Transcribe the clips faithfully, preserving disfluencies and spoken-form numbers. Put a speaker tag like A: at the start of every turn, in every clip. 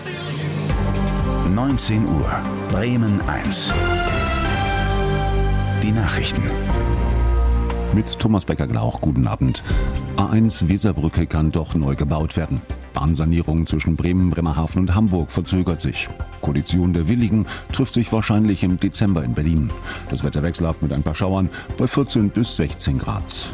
A: neunzehn Uhr, Bremen eins. Die Nachrichten.
B: Mit Thomas Becker-Glauch, guten Abend. A eins Weserbrücke kann doch neu gebaut werden. Bahnsanierung zwischen Bremen, Bremerhaven und Hamburg verzögert sich. Koalition der Willigen trifft sich wahrscheinlich im Dezember in Berlin. Das Wetter wechselhaft mit ein paar Schauern bei vierzehn bis sechzehn Grad.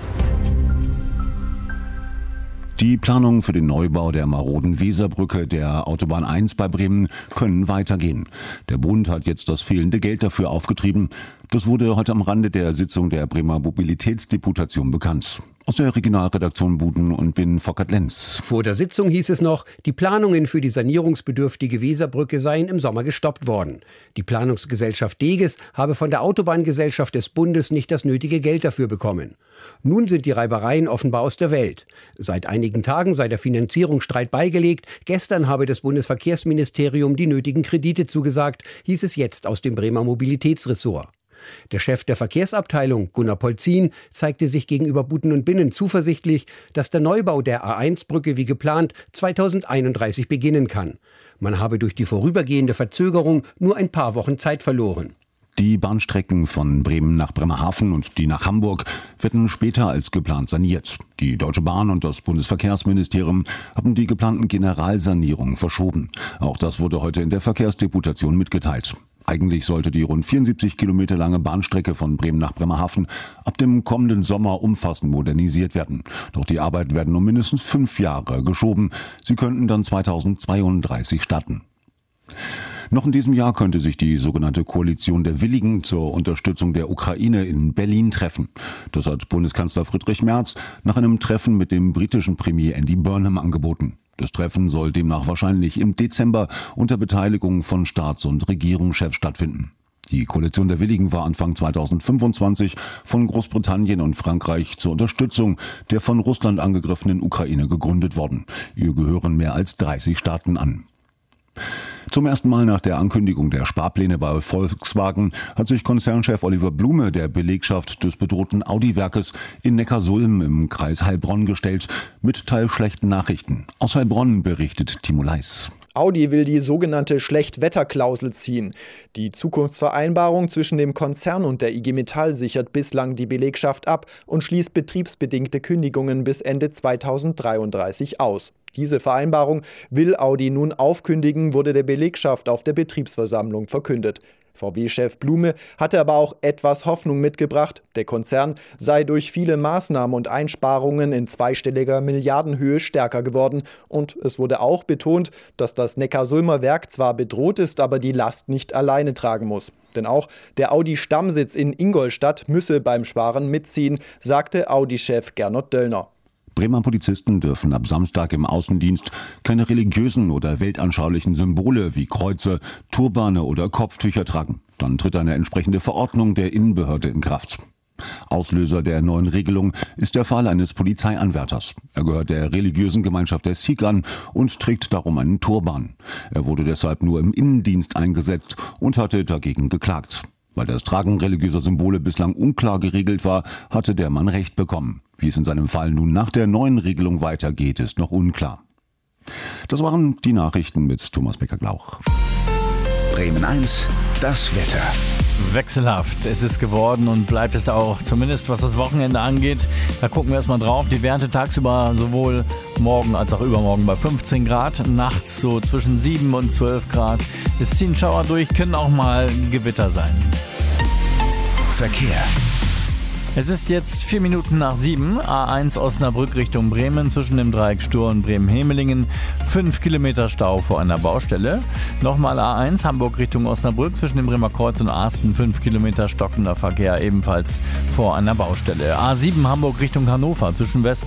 B: Die Planungen für den Neubau der maroden Weserbrücke der Autobahn eins bei Bremen können weitergehen. Der Bund hat jetzt das fehlende Geld dafür aufgetrieben. Das wurde heute am Rande der Sitzung der Bremer Mobilitätsdeputation bekannt. Aus der Regionalredaktion Buden und Bin Fockert-Lenz.
C: Vor der Sitzung hieß es noch, die Planungen für die sanierungsbedürftige Weserbrücke seien im Sommer gestoppt worden. Die Planungsgesellschaft Deges habe von der Autobahngesellschaft des Bundes nicht das nötige Geld dafür bekommen. Nun sind die Reibereien offenbar aus der Welt. Seit einigen Tagen sei der Finanzierungsstreit beigelegt. Gestern habe das Bundesverkehrsministerium die nötigen Kredite zugesagt, hieß es jetzt aus dem Bremer Mobilitätsressort. Der Chef der Verkehrsabteilung, Gunnar Polzin, zeigte sich gegenüber Buden und Binnen zuversichtlich, dass der Neubau der A eins Brücke wie geplant zweitausendeinunddreißig beginnen kann. Man habe durch die vorübergehende Verzögerung nur ein paar Wochen Zeit verloren.
B: Die Bahnstrecken von Bremen nach Bremerhaven und die nach Hamburg werden später als geplant saniert. Die Deutsche Bahn und das Bundesverkehrsministerium haben die geplanten Generalsanierungen verschoben. Auch das wurde heute in der Verkehrsdeputation mitgeteilt. Eigentlich sollte die rund vierundsiebzig Kilometer lange Bahnstrecke von Bremen nach Bremerhaven ab dem kommenden Sommer umfassend modernisiert werden. Doch die Arbeiten werden um mindestens fünf Jahre geschoben. Sie könnten dann zweitausendzweiunddreißig starten. Noch in diesem Jahr könnte sich die sogenannte Koalition der Willigen zur Unterstützung der Ukraine in Berlin treffen. Das hat Bundeskanzler Friedrich Merz nach einem Treffen mit dem britischen Premier Andy Burnham angeboten. Das Treffen soll demnach wahrscheinlich im Dezember unter Beteiligung von Staats- und Regierungschefs stattfinden. Die Koalition der Willigen war Anfang zweitausendfünfundzwanzig von Großbritannien und Frankreich zur Unterstützung der von Russland angegriffenen Ukraine gegründet worden. Ihr gehören mehr als dreißig Staaten an. Zum ersten Mal nach der Ankündigung der Sparpläne bei Volkswagen hat sich Konzernchef Oliver Blume der Belegschaft des bedrohten Audi-Werkes in Neckarsulm im Kreis Heilbronn gestellt, mit teils schlechten Nachrichten. Aus Heilbronn berichtet Timo Leis.
D: Audi will die sogenannte Schlechtwetterklausel ziehen. Die Zukunftsvereinbarung zwischen dem Konzern und der I G Metall sichert bislang die Belegschaft ab und schließt betriebsbedingte Kündigungen bis Ende zweitausenddreiunddreißig aus. Diese Vereinbarung will Audi nun aufkündigen, wurde der Belegschaft auf der Betriebsversammlung verkündet. V W-Chef Blume hatte aber auch etwas Hoffnung mitgebracht. Der Konzern sei durch viele Maßnahmen und Einsparungen in zweistelliger Milliardenhöhe stärker geworden. Und es wurde auch betont, dass das Neckarsulmer Werk zwar bedroht ist, aber die Last nicht alleine tragen muss. Denn auch der Audi-Stammsitz in Ingolstadt müsse beim Sparen mitziehen, sagte Audi-Chef Gernot Döllner.
B: Bremer Polizisten dürfen ab Samstag im Außendienst keine religiösen oder weltanschaulichen Symbole wie Kreuze, Turbane oder Kopftücher tragen. Dann tritt eine entsprechende Verordnung der Innenbehörde in Kraft. Auslöser der neuen Regelung ist der Fall eines Polizeianwärters. Er gehört der religiösen Gemeinschaft der Sikh an und trägt darum einen Turban. Er wurde deshalb nur im Innendienst eingesetzt und hatte dagegen geklagt. Weil das Tragen religiöser Symbole bislang unklar geregelt war, hatte der Mann Recht bekommen. Wie es in seinem Fall nun nach der neuen Regelung weitergeht, ist noch unklar. Das waren die Nachrichten mit Thomas Becker-Glauch.
A: Bremen eins, das Wetter.
E: Wechselhaft ist es geworden und bleibt es auch, zumindest was das Wochenende angeht. Da gucken wir erstmal drauf. Die Werte tagsüber sowohl morgen als auch übermorgen bei fünfzehn Grad. Nachts so zwischen sieben und zwölf Grad. Es ziehen Schauer durch, können auch mal Gewitter sein.
A: Verkehr.
E: Es ist jetzt vier Minuten nach sieben. A eins Osnabrück Richtung Bremen zwischen dem Dreieck Stur und Bremen-Hemelingen. Fünf Kilometer Stau vor einer Baustelle. Nochmal A eins Hamburg Richtung Osnabrück zwischen dem Bremer Kreuz und Asten. Fünf Kilometer stockender Verkehr ebenfalls vor einer Baustelle. A sieben Hamburg Richtung Hannover zwischen West